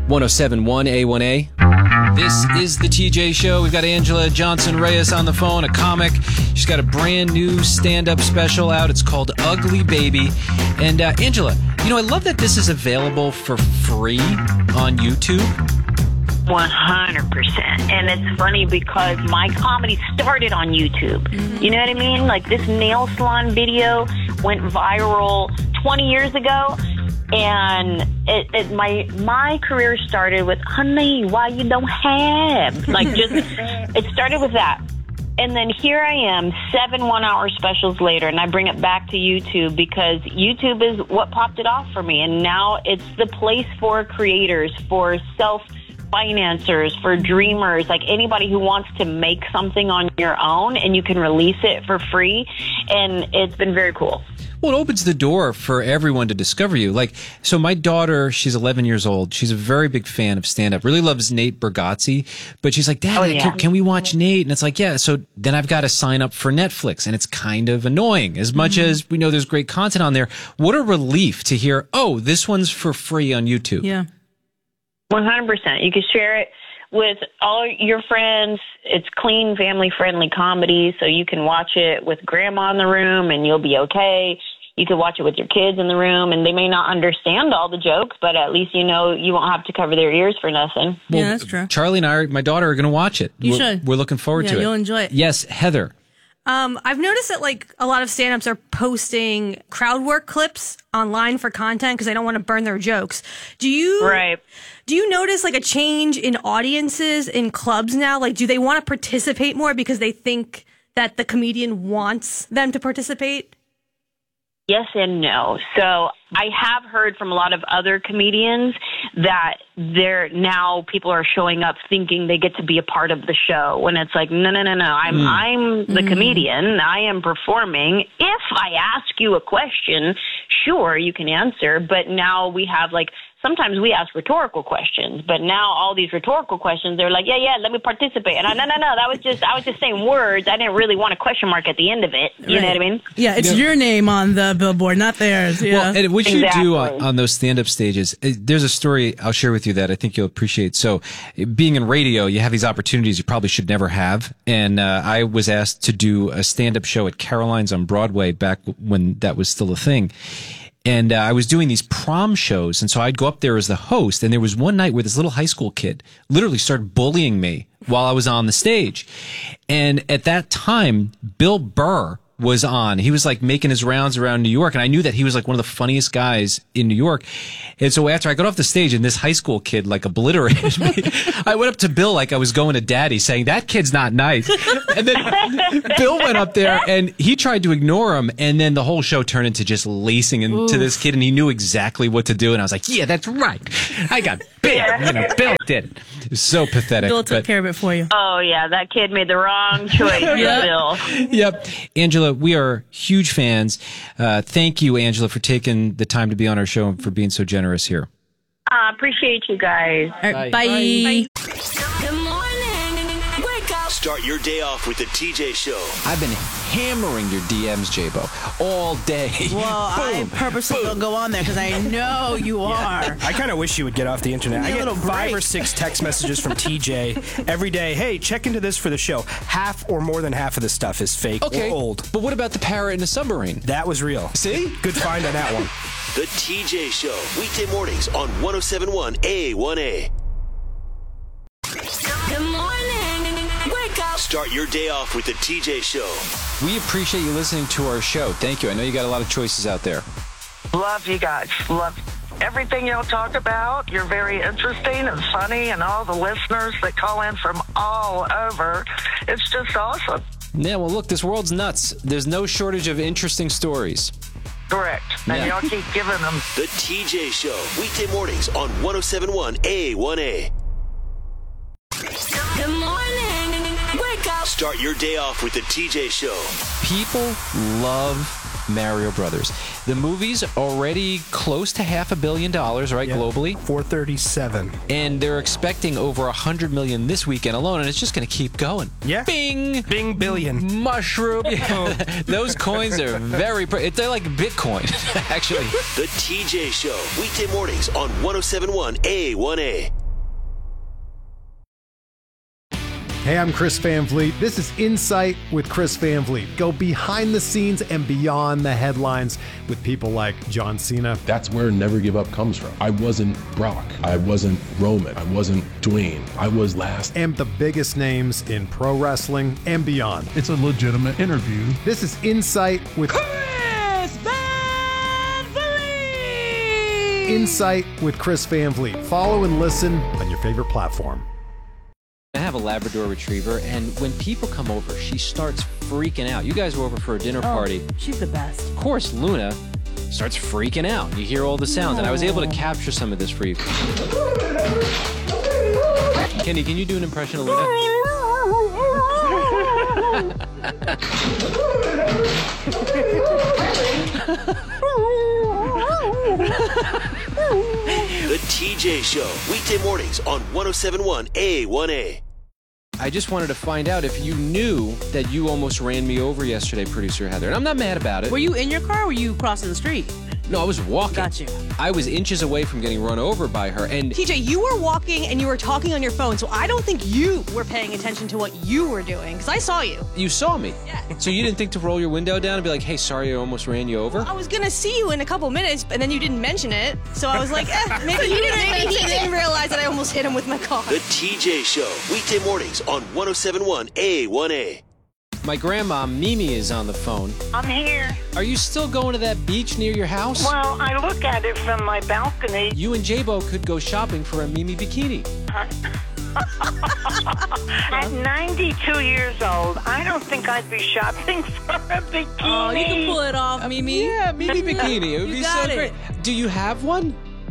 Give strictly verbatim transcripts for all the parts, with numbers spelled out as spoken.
one oh seven point one A one A. This is the T J Show. We've got Angela Johnson Reyes on the phone, a comic. She's got a brand new stand-up special out. It's called Ugly Baby. And uh, Angela, you know, I love that this is available for free on YouTube. one hundred percent. And it's funny because my comedy started on YouTube. Mm-hmm. You know what I mean? Like this nail salon video went viral twenty years ago. And it, it my my career started with, honey, why you don't have? Like just, it started with that. And then here I am, seven one-hour specials later, and I bring it back to YouTube because YouTube is what popped it off for me. And now it's the place for creators, for self-financers, for dreamers, like anybody who wants to make something on your own, and you can release it for free. And it's been very cool. Well, it opens the door for everyone to discover you. Like, so my daughter, she's eleven years old. She's a very big fan of stand-up, really loves Nate Bargatze. But she's like, Dad, oh, yeah. can, can we watch Nate? And it's like, yeah. So then I've got to sign up for Netflix. And it's kind of annoying. As much mm-hmm. as we know there's great content on there, what a relief to hear, oh, this one's for free on YouTube. Yeah. one hundred percent. You can share it with all your friends. It's clean, family-friendly comedy, so you can watch it with grandma in the room and you'll be okay. You can watch it with your kids in the room, and they may not understand all the jokes, but at least you know you won't have to cover their ears for nothing. Well, yeah, that's true. Charlie and I, my daughter, are going to watch it. You we're, should. We're looking forward yeah, to it. You'll enjoy it. Yes, Heather. Um, I've noticed that like a lot of stand-ups are posting crowd work clips online for content because they don't want to burn their jokes. Do you right. Do you notice like a change in audiences in clubs now? Like, do they want to participate more because they think that the comedian wants them to participate? Yes and no. So I have heard from a lot of other comedians that they're now people are showing up thinking they get to be a part of the show when it's like, no, no, no, no. I'm, mm. I'm the mm. comedian. I am performing. If I ask you a question, sure, you can answer. But now we have like, sometimes we ask rhetorical questions, but now all these rhetorical questions, they're like, yeah, yeah, let me participate. And I, no, no, no, that was just, I was just saying words. I didn't really want a question mark at the end of it. You right. know what I mean? Yeah, it's yeah. your name on the billboard, not theirs. Yeah. Well, and what exactly. you do on, on those stand-up stages, there's a story I'll share with you that I think you'll appreciate. So being in radio, you have these opportunities you probably should never have. And uh, I was asked to do a stand-up show at Caroline's on Broadway back when that was still a thing. And uh, I was doing these prom shows, and so I'd go up there as the host, and there was one night where this little high school kid literally started bullying me while I was on the stage. And at that time, Bill Burr was on. He was like making his rounds around New York, and I knew that he was like one of the funniest guys in New York. And so after I got off the stage and this high school kid like obliterated me, I went up to Bill like I was going to daddy saying, that kid's not nice. And then Bill went up there and he tried to ignore him, and then the whole show turned into just lacing into Oof. this kid, and he knew exactly what to do. And I was like, yeah, that's right. I got Bill. You know, Bill did it. It was so pathetic. Bill took but, care of it for you. Oh, yeah, that kid made the wrong choice, yep. Bill. Yep. Angela, we are huge fans. Uh, thank you, Angela, for taking the time to be on our show and for being so generous here. I uh, appreciate you guys. All right, bye. Bye. Bye. Good morning. Wake up. Start your day off with the T J Show. I've been hammering your D Ms, J-Bo, all day. Well, I purposely don't go on there because I know you are. Yeah. I kind of wish you would get off the internet. I get five or six text messages from T J every day. Hey, check into this for the show. Half or more than half of this stuff is fake okay. or old. But what about the parrot in the submarine? That was real. See? Good find on that one. The T J Show, weekday mornings on one oh seven point one A one A. Good morning. Wake up. Start your day off with the T J Show. We appreciate you listening to our show. Thank you. I know you got a lot of choices out there. Love you guys. Love everything y'all talk about. You're very interesting and funny, and all the listeners that call in from all over. It's just awesome. Yeah, well, look, this world's nuts. There's no shortage of interesting stories. Correct. And yeah. y'all keep giving them. The T J Show, weekday mornings on one oh seven point one A one A. Good morning. Wake up. Start your day off with the T J Show. People love Mario Brothers. The movie's already close to half a billion dollars, right, yeah, globally? four thirty-seven. And they're expecting over a hundred million this weekend alone, and it's just going to keep going. Yeah. Bing! Bing billion. Mushroom. Those coins are very, pre- they're like Bitcoin, actually. The T J Show, weekday mornings on one oh seven point one A one A. Hey, I'm Chris Van Vliet. This is Insight with Chris Van Vliet. Go behind the scenes and beyond the headlines with people like John Cena. That's where Never Give Up comes from. I wasn't Brock. I wasn't Roman. I wasn't Dwayne. I was last. And the biggest names in pro wrestling and beyond. It's a legitimate interview. This is Insight with Chris Van Vliet. Insight with Chris Van Vliet. Follow and listen on your favorite platform. I have a Labrador Retriever, and when people come over, she starts freaking out. You guys were over for a dinner party. Oh, she's the best. Of course, Luna starts freaking out. You hear all the sounds, and I was able to capture some of this for you. Kenny, can you do an impression of Luna? The T J Show, weekday mornings on one oh seven point one A one A. I just wanted to find out if you knew that you almost ran me over yesterday, producer Heather. And I'm not mad about it. Were you in your car or were you crossing the street? No, I was walking. Got you. I was inches away from getting run over by her. And T J, you were walking and you were talking on your phone, so I don't think you were paying attention to what you were doing, because I saw you. you saw me. Yeah. So you didn't think to roll your window down and be like, hey, sorry, I almost ran you over? I was gonna see you in a couple minutes, and then you didn't mention it, so I was like, eh, maybe he didn't, maybe he didn't realize that I almost hit him with my car. The T J Show, weekday mornings on one oh seven point one A one A. My grandma, Mimi, is on the phone. I'm here. Are you still going to that beach near your house? Well, I look at it from my balcony. You and J-Bo could go shopping for a Mimi bikini. At ninety-two years old, I don't think I'd be shopping for a bikini. Oh, you can pull it off, Mimi. Yeah, Mimi bikini. It would You be got so it. great. Do you have one?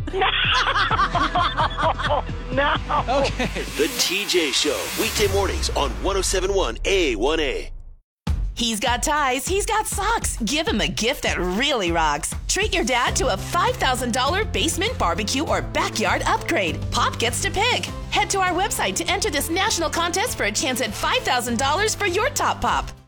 No. Okay. The T J Show, weekday mornings on one oh seven point one A one A. He's got ties, he's got socks. Give him a gift that really rocks. Treat your dad to a five thousand dollars basement barbecue or backyard upgrade. Pop gets to pick. Head to our website to enter this national contest for a chance at five thousand dollars for your top pop.